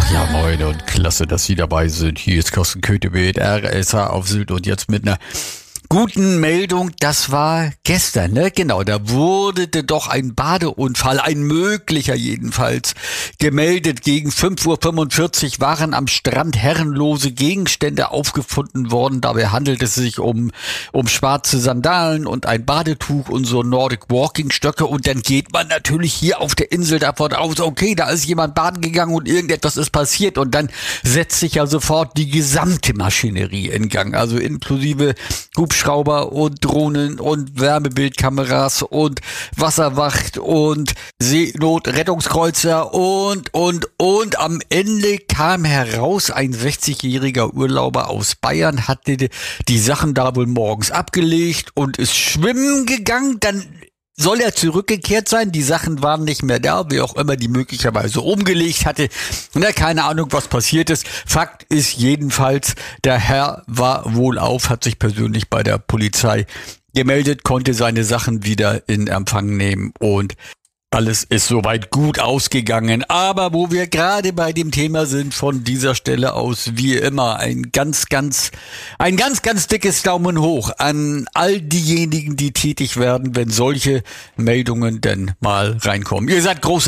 Ja, moin und klasse, dass Sie dabei sind. Hier ist Carsten Köthe mit RSH auf Sylt und jetzt mit einer guten Meldung. Das war gestern, ne? Genau, da wurde doch ein Badeunfall, ein möglicher jedenfalls, gemeldet. Gegen 5:45 Uhr waren am Strand herrenlose Gegenstände aufgefunden worden. Dabei handelt es sich um schwarze Sandalen und ein Badetuch und so Nordic Walking Stöcke. Und dann geht man natürlich hier auf der Insel davon aus, okay, da ist jemand baden gegangen und irgendetwas ist passiert. Und dann setzt sich ja sofort die gesamte Maschinerie in Gang. Also inklusive Hubschrauber und Drohnen und Wärmebildkameras und Wasserwacht und Seenotrettungskreuzer und am Ende kam heraus, ein 60-jähriger Urlauber aus Bayern hatte die Sachen da wohl morgens abgelegt und ist schwimmen gegangen. Dann soll er zurückgekehrt sein, die Sachen waren nicht mehr da, wie auch immer die möglicherweise umgelegt hatte. Na, keine Ahnung, was passiert ist. Fakt ist jedenfalls, der Herr war wohlauf, hat sich persönlich bei der Polizei gemeldet, konnte seine Sachen wieder in Empfang nehmen und alles ist soweit gut ausgegangen. Aber wo wir gerade bei dem Thema sind, von dieser Stelle aus wie immer ein ganz dickes Daumen hoch an all diejenigen, die tätig werden, wenn solche Meldungen denn mal reinkommen. Ihr seid großartig.